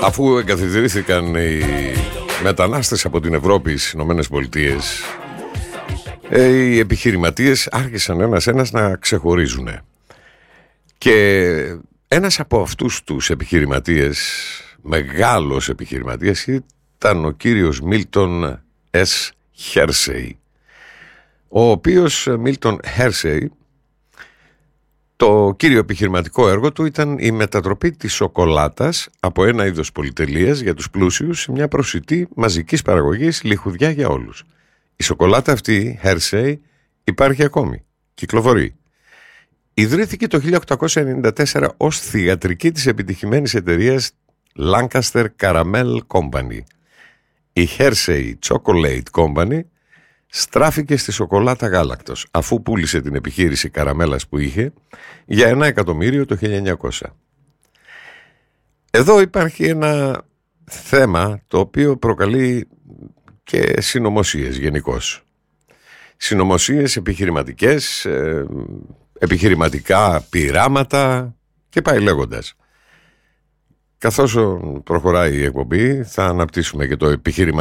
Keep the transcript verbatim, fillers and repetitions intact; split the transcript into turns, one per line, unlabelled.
Αφού εγκαθιδρύθηκαν οι μετανάστες από την Ευρώπη στις Ηνωμένες Πολιτείες, οι επιχειρηματίες άρχισαν ένας-ένας να ξεχωρίζουν. Και ένας από αυτούς τους επιχειρηματίες, μεγάλος επιχειρηματίας, ήταν ο κύριος Μίλτον Ες Χέρσεϊ, ο οποίος Μίλτον Χέρσεϊ, το κύριο επιχειρηματικό έργο του ήταν η μετατροπή της σοκολάτας από ένα είδος πολυτελείας για τους πλούσιους σε μια προσιτή μαζικής παραγωγής λιχουδιά για όλους. Η σοκολάτα αυτή, Hershey, υπάρχει ακόμη, κυκλοφορεί. Ιδρύθηκε το χίλια οκτακόσια ενενήντα τέσσερα ως θυγατρική της επιτυχημένης εταιρείας Lancaster Caramel Company. Η Hershey Chocolate Company στράφηκε στη σοκολάτα γάλακτος, αφού πούλησε την επιχείρηση καραμέλας που είχε για ένα εκατομμύριο το χίλια εννιακόσια. Εδώ υπάρχει ένα θέμα το οποίο προκαλεί και συνωμοσίες γενικώς. Συνωμοσίες επιχειρηματικές, ε, επιχειρηματικά πειράματα και πάει λέγοντας. Καθώς προχωράει η εκπομπή θα αναπτύσσουμε και το επιχειρηματικό